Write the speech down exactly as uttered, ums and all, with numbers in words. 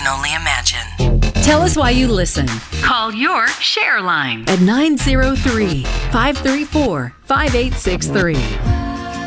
only imagine. Tell us why you listen. Call your Share line at nine zero three, five three four, five eight six three.